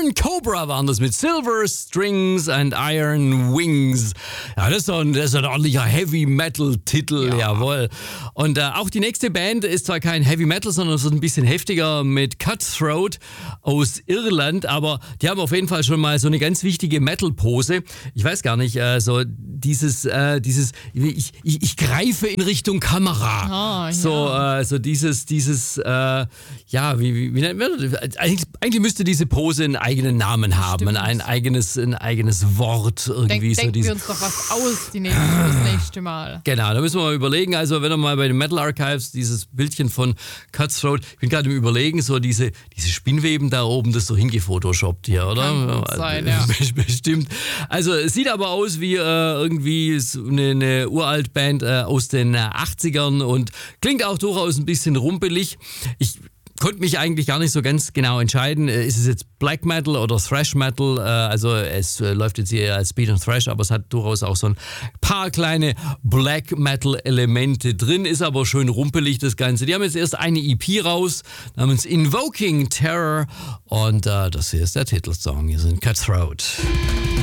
Cobra waren das mit Silver Strings and Iron Wings. Ja, das ist doch ein ordentlicher Heavy-Metal-Titel, jawohl. Und auch die nächste Band ist zwar kein Heavy-Metal, sondern so ein bisschen heftiger mit Cutthroat aus Irland, aber die haben auf jeden Fall schon mal so eine ganz wichtige Metal-Pose. Ich weiß gar nicht, so dieses ich greife in Richtung Kamera. So dieses wie nennt man das? Eigentlich müsste diese Pose einen eigenen Namen haben, ein eigenes Wort irgendwie. Denken wir uns doch was aus das nächste Mal. Genau, da müssen wir mal überlegen. Also wenn ihr mal bei den Metal Archives dieses Bildchen von Cutthroat, ich bin gerade im Überlegen, so diese Spinnweben da oben, das so hingefotoshoppt hier, oder? Kann gut sein, ja. Bestimmt. Also es sieht aber aus wie irgendwie so eine Uralt-Band aus den 80ern und klingt auch durchaus ein bisschen rumpelig. Ich konnte mich eigentlich gar nicht so ganz genau entscheiden, ist es jetzt Black Metal oder Thrash Metal, also es läuft jetzt hier als Speed und Thrash, aber es hat durchaus auch so ein paar kleine Black Metal Elemente drin, ist aber schön rumpelig das Ganze. Die haben jetzt erst eine EP raus, namens Invoking Terror und das hier ist der Titelsong, hier sind Cutthroat.